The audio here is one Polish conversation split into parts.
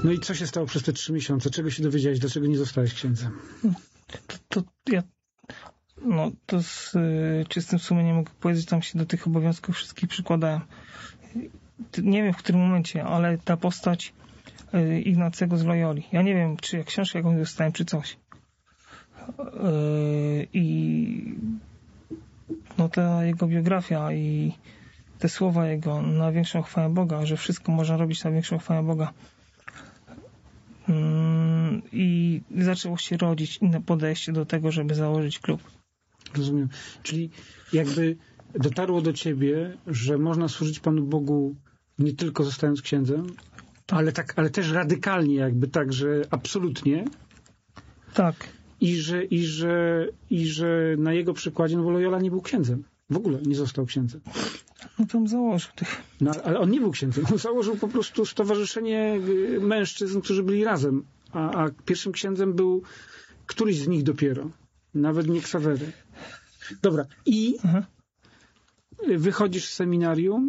No i co się stało przez te 3 miesiące? Czego się dowiedziałeś? Dlaczego nie zostałeś księdzem? To z czystym sumieniem mogę powiedzieć, tam się do tych obowiązków wszystkich przykładałem. Nie wiem w którym momencie, ale ta postać Ignacego z Loyoli. Ja nie wiem, czy ja książkę jakąś dostałem, czy coś. I ta jego biografia i te słowa jego na większą chwałę Boga, że wszystko można robić na większą chwałę Boga. I zaczęło się rodzić inne podejście do tego, żeby założyć klub. Rozumiem. Czyli jakby dotarło do ciebie, że można służyć Panu Bogu nie tylko zostając księdzem, ale też radykalnie jakby tak, że absolutnie. Tak. I że na jego przykładzie, bo Loyola nie był księdzem. W ogóle nie został księdzem. No tam założył tych. No, ale on nie był księdzem. On założył po prostu stowarzyszenie mężczyzn, którzy byli razem. A pierwszym księdzem był któryś z nich dopiero. Nawet nie Ksawery. Dobra. I wychodzisz z seminarium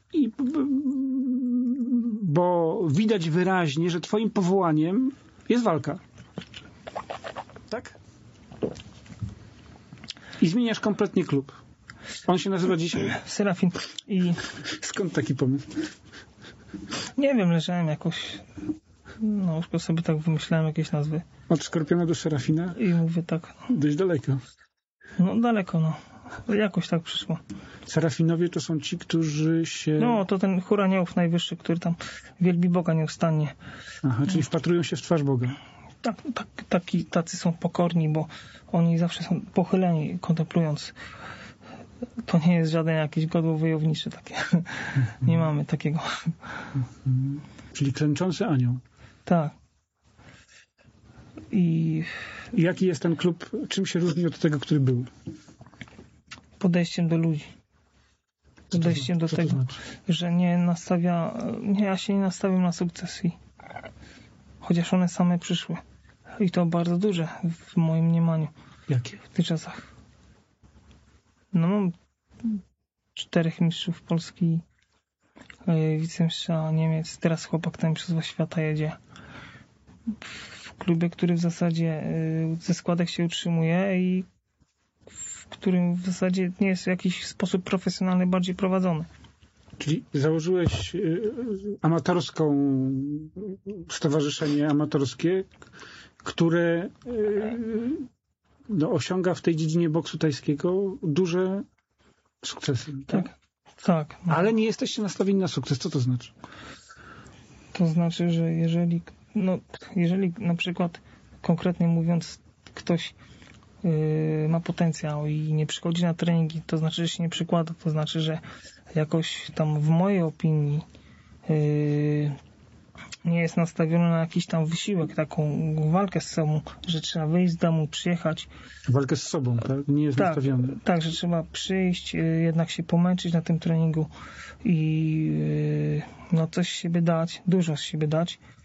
bo widać wyraźnie, że twoim powołaniem jest walka. Tak? I zmieniasz kompletnie klub. On się nazywa dzisiaj? Serafin. I skąd taki pomysł? Nie wiem, leżałem jakoś... już sobie tak wymyślałem jakieś nazwy. Od Skorpiona do Serafina? I mówię tak. Dość daleko. Daleko, Jakoś tak przyszło. Serafinowie to są ci, którzy się... to ten chór aniołów najwyższy, który tam wielbi Boga nieustannie. Aha, czyli wpatrują się w twarz Boga. Tacy są pokorni, bo oni zawsze są pochyleni, kontemplując. To nie jest żaden jakiś godło wojowniczy takie. Nie mamy takiego. Czyli klęczący anioł. Tak. I jaki jest ten klub? Czym się różni od tego, który był? Podejściem do ludzi. Podejściem do tego, że ja się nie nastawiam na sukces. Chociaż one same przyszły. I to bardzo duże w moim mniemaniu. Jakie? W tych czasach. Mam 4 mistrzów Polski, wicemistrza Niemiec. Teraz chłopak ten przez świata jedzie. W klubie, który w zasadzie ze składek się utrzymuje i w którym w zasadzie nie jest w jakiś sposób profesjonalny bardziej prowadzony. Czyli założyłeś stowarzyszenie amatorskie, które osiąga w tej dziedzinie boksu tajskiego duże sukcesy. Tak. Ale nie jesteście nastawieni na sukces. Co to znaczy? To znaczy, że jeżeli na przykład konkretnie mówiąc ktoś ma potencjał i nie przychodzi na treningi, to znaczy, że się nie przykłada, to znaczy, że jakoś tam w mojej opinii nie jest nastawiony na jakiś tam wysiłek, taką walkę z sobą, że trzeba wyjść z domu, przyjechać. Walkę z sobą, tak? Nie jest nastawiony. Tak, że trzeba przyjść, jednak się pomęczyć na tym treningu i coś z siebie dać, dużo z siebie dać.